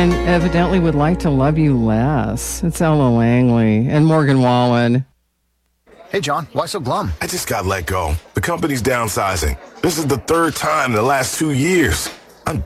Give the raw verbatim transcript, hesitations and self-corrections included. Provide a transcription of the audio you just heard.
and evidently would like to love you less. It's Ella Langley and Morgan Wallen. Hey, John, why so glum? I just got let go. The company's downsizing. This is the third time in the last two years.